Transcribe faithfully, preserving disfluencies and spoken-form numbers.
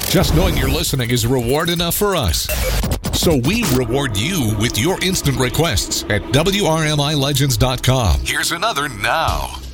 Just knowing you're listening is reward enough for us. So we reward you with your instant requests at W R M I Legends dot com. Here's another now.